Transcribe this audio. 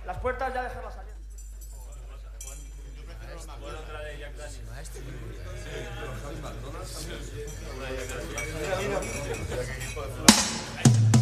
Las puertas ya dejarlas abiertas. Bueno, otra de Jack Daniels. Maestro. Una de